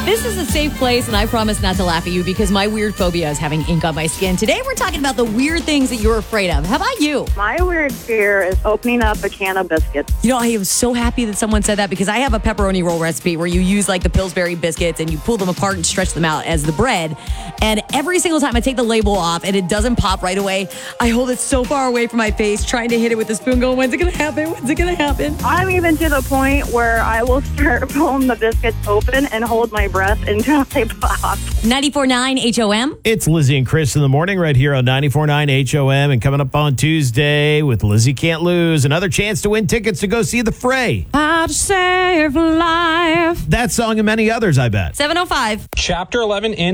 This is a safe place, and I promise not to laugh at you because my weird phobia is having ink on my skin. Today, we're talking about the weird things that you're afraid of. How about you? My weird fear is opening up a can of biscuits. You know, I am so happy that someone said that because I have a pepperoni roll recipe where you use like the Pillsbury biscuits and you pull them apart and stretch them out as the bread. And every single time I take the label off and it doesn't pop right away, I hold it so far away from my face, trying to hit it with a spoon, going, when's it going to happen? When's it going to happen? I'm even to the point where I will start pulling the biscuits open and hold my breath until they pop. 94.9 HOM. It's Lizzie and Chris in the morning right here on 94.9 HOM. And coming up on Tuesday with Lizzie Can't Lose, another chance to win tickets to go see The Fray. How to save life. That song and many others, I bet. 7:05. Chapter 11 in